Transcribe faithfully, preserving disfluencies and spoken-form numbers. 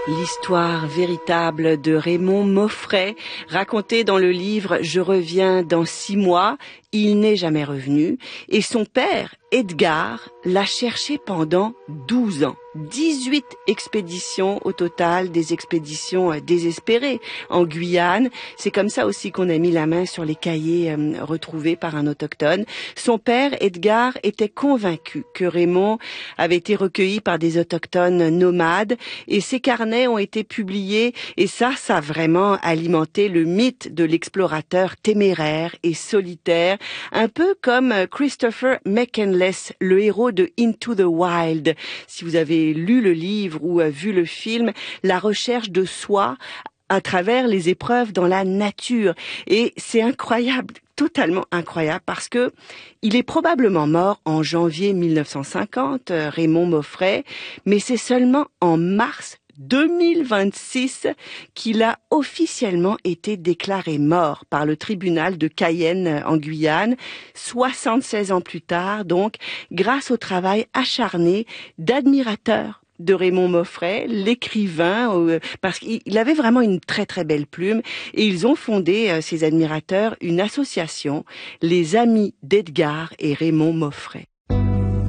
L'histoire véritable de Raymond Mauffray, racontée dans le livre « Je reviens dans six mois », il n'est jamais revenu, et son père, Edgar, l'a cherché pendant douze ans. dix-huit expéditions au total, des expéditions désespérées en Guyane. C'est comme ça aussi qu'on a mis la main sur les cahiers euh, retrouvés par un autochtone. Son père, Edgar, était convaincu que Raymond avait été recueilli par des autochtones nomades et ses carnets ont été publiés et ça, ça a vraiment alimenté le mythe de l'explorateur téméraire et solitaire, un peu comme Christopher McCandless, le héros de Into the Wild. Si vous avez lu le livre ou vu le film, la recherche de soi à travers les épreuves dans la nature. Et c'est incroyable, totalement incroyable, parce que il est probablement mort en janvier mille neuf cent cinquante, Raymond Mauffray, mais c'est seulement en mars deux mille vingt-six qu'il a officiellement été déclaré mort par le tribunal de Cayenne en Guyane, soixante-seize ans plus tard, donc, grâce au travail acharné d'admirateurs de Raymond Mauffray, l'écrivain, euh, parce qu'il avait vraiment une très très belle plume, et ils ont fondé, euh, ces admirateurs, une association, les Amis d'Edgar et Raymond Mauffray.